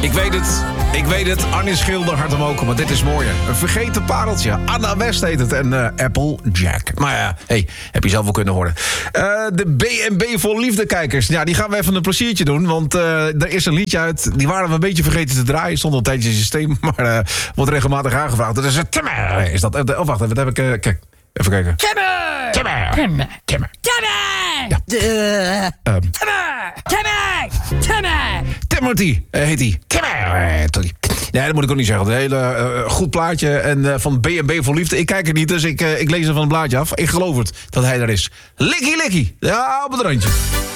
Ik weet het. Arnie Schilder, hart omhoog, maar dit is mooier. Een vergeten pareltje. Anna West heet het. En Applejack. Maar ja, heb je zelf wel kunnen horen. De B&B voor liefdekijkers. Ja, die gaan we even een pleziertje doen. Want er is een liedje uit. Die waren we een beetje vergeten te draaien. Stond al een tijdje in het systeem. Maar wordt regelmatig aangevraagd. Dat is het Timmer. Is dat? Wacht even. Wat heb ik? Kijk. Even kijken. Timmer. Ja. Timothy heet hij. Timmer. Nee, dat moet ik ook niet zeggen. Een hele goed plaatje. En van B&B voor liefde. Ik kijk er niet, dus ik lees er van het blaadje af. Ik geloof het, dat hij er is. Likkie. Ja, op het randje.